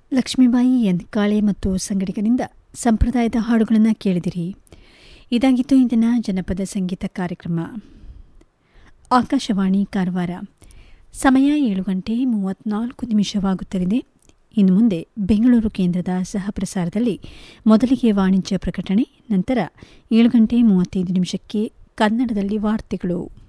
ಲಕ್ಷ್ಮೀಬಾಯಿ ಯಂತ್ಕಾಳೆ ಮತ್ತು ಸಂಗಡಿಗರಿಂದ ಸಂಪ್ರದಾಯದ ಹಾಡುಗಳನ್ನು ಕೇಳಿದಿರಿ. ಇದಾಗಿತ್ತು ಇಂದಿನ ಜನಪದ ಸಂಗೀತ ಕಾರ್ಯಕ್ರಮ. ಆಕಾಶವಾಣಿ ಕಾರವಾರ. ಸಮಯ 7:34 ಇನ್ನು ಮುಂದೆ ಬೆಂಗಳೂರು ಕೇಂದ್ರದ ಸಹಪ್ರಸಾರದಲ್ಲಿ ಮೊದಲಿಗೆ ವಾಣಿಜ್ಯ ಪ್ರಕಟಣೆ, ನಂತರ 7:35 ಕನ್ನಡದಲ್ಲಿ ವಾರ್ತೆಗಳು.